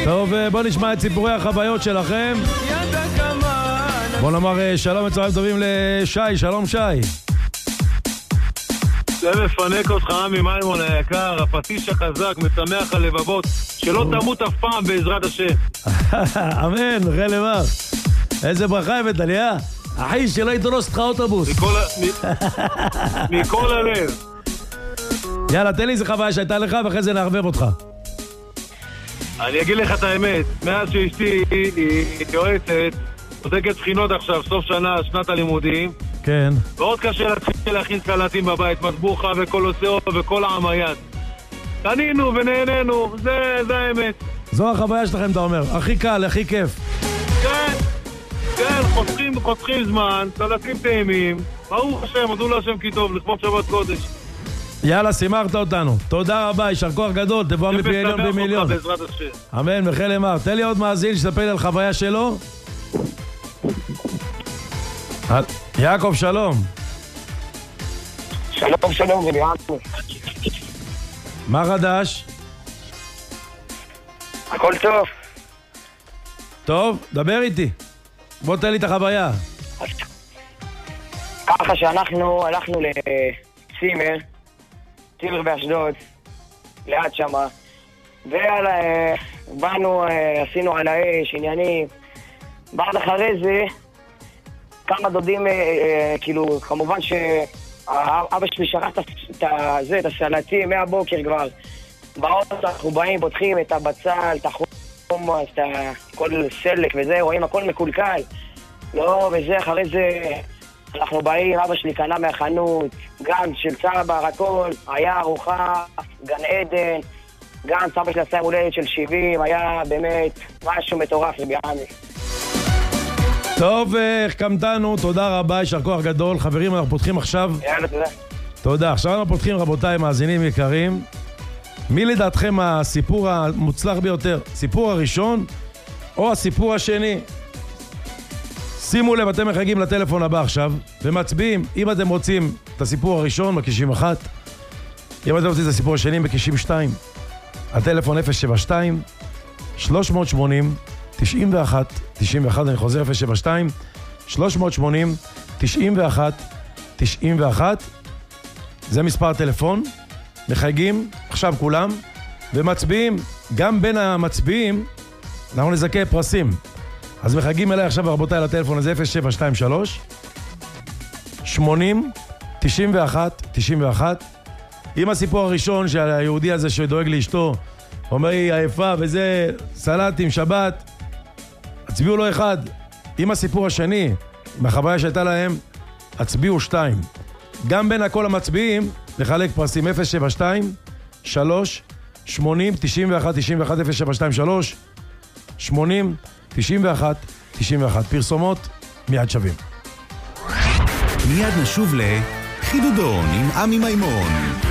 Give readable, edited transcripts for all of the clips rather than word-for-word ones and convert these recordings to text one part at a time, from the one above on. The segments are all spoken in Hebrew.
טוב, בוא נשמע את סיפורי החוויות שלכם. בוא נאמר שלום וצהריים טובים לשי. שלום שי. זה מפנק אותך עמי מימון היקר, הפטיש החזק, משמח הלבבות, שלא תמות אף פעם בעזרת השם. אמן, רלמר. איזה ברכה הבאת לי, אחי, שלא ידרוס לך אוטובוס. מכל הלב. יאללה, תן לי איזה חוויה שהייתה לך ואחרי זה נערבב אותך. אני אגיד לך את האמת, מאז שאשתי היא יועצת, עוסקת בחינות עכשיו, סוף שנה, שנת הלימודים. כן. מאוד קשה להתחיל להכין סלטים בבית, מטבוחה וכל עושאו וכל העם היד. קנינו ונהנינו, זה האמת. זו החוויה שלכם, אתה אומר. הכי קל, הכי כיף. כן, חוסכים זמן, סלטים טעימים. ברוך השם, עדו להשם כי טוב, לכבוד שבת קודש. יאללה, שימחת אותנו. תודה רבה, יישר כוח גדול, תבוא מפי עליון במיליון. אמן, וחיל אמר. תן לי עוד מאזין שתספר לי על חוויה שלו. יעקב, שלום. שלום, זה יעקב. מה חדש? הכל טוב. טוב, דבר איתי. בוא תן לי את החוויה. ככה שאנחנו הלכנו לצימר באשדוד, ליד שמה, באנו, עשינו על האש, עניינים. בעד אחרי זה, כמה דודים, כאילו, כמובן שאבא שלי שרח את הסלטים מהבוקר כבר. באוטו אנחנו באים, פותחים את הבצל, את החומוס, את כל סלק וזה, רואים הכל מקולקל. לא, וזה, אחרי זה אנחנו באים, אבא שלי קנה מהחנות, גן של צבר, הכל, היה ארוחה, גן עדן, גן סבא שלי עשה הולדת של 70, היה באמת משהו מטורף לביאמי. טוב, החכמתנו, תודה רבה, יישר כוח גדול. חברים, אנחנו פותחים עכשיו... יאללה, תודה. תודה. עכשיו אנחנו פותחים, רבותיי, מאזינים יקרים. מי לדעתכם הסיפור המוצלח ביותר? סיפור הראשון או הסיפור השני? שימו לב, אתם מחייגים לטלפון הבא עכשיו ומצביעים. אם אתם רוצים את הסיפור הראשון, מקישים 1. אם אתם רוצים את הסיפור השני, מקישים 2. הטלפון 072 380 91 91, אני חוזר 072 380 91 91. זה מספר טלפון. מחייגים עכשיו כולם ומצביעים. גם בין המצביעים אנחנו נזכה פרסים. אז מחייגים אליי עכשיו, רבותיי, לטלפון הזה 0723 80 91 91. עם הסיפור הראשון שהיהודי הזה שדואג לאשתו אומר היא עייפה וזה סלטים שבת, הצביעו לו 1. עם הסיפור השני מהחוויה שהייתה להם, הצביעו 2. גם בין הכל המצביעים לחלק פרסים 072 3 80 91 91 072 3 80 91 91. פרסומות מיד שווים. מיד נשוב לחידודון עם עמי מימון.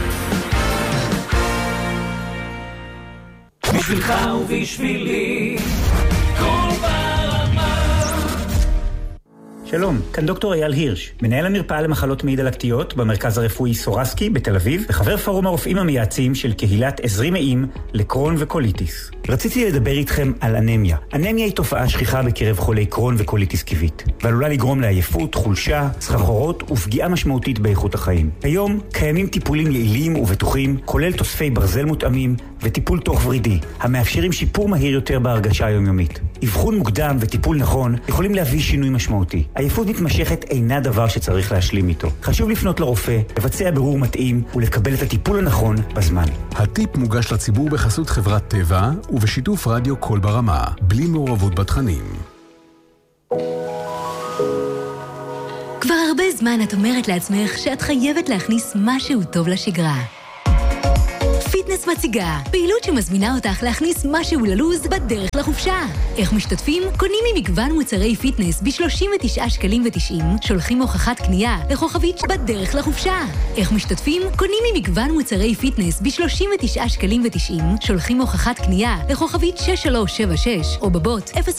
בשבילך ובשבילי כל ברמה. שלום, כאן דוקטור אייל הירש, מנהל המרפאה למחלות מעי דלקתיות במרכז הרפואי סורסקי בתל אביב, וחבר פורום הרופאים המייעצים של קהילת עזרי מעיים לקרון וקוליטיס. רציתי לדבר איתכם על אנמיה. אנמיה היא תופעה שכיחה בקרב חולי קרון וקוליטיס כיבית, ועלולה לגרום לעייפות, חולשה, סחרחורות ופגיעה משמעותית באיכות החיים. היום קיימים טיפולים יעילים ובטוחים, כולל תוספי ברזל מותאמים וטיפול תוך ורידי, המאפשרים שיפור מהיר יותר בהרגשה היומיומית. אבחון מוקדם וטיפול נכון יכולים להביא שינוי משמעותי. עייפות מתמשכת אינה דבר שצריך להשלים איתו. חשוב לפנות לרופא, לבצע בירור מתאים ולקבל את הטיפול הנכון בזמן. הטיפ מוגש לציבור בחסות חברת טבע ובשיתוף רדיו כל ברמה, בלי מעורבות בתכנים. כבר הרבה זמן את אומרת לעצמך שאת חייבת להכניס משהו טוב לשגרה. פיטנס מציגה, פעילות שמזמינה אותך להכניס משהו ללוז בדרך לחופשה. איך משתתפים? קונים ממגוון מוצרי פיטנס ב-39 שקלים ו90, שולחים הוכחת קנייה לכוכבית בדרך לחופשה. איך משתתפים? קונים ממגוון מוצרי פיטנס ב-39 שקלים ו90, שולחים הוכחת קנייה לכוכבית 6376, או בבוט